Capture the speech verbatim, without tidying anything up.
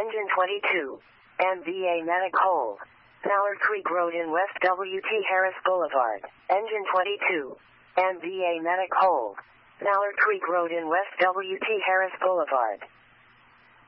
Engine twenty-two. M V A Medic Hold. Mallard Creek Road in West W T Harris Boulevard. Engine twenty-two. M V A Medic Hold. Mallard Creek Road in West W T Harris Boulevard.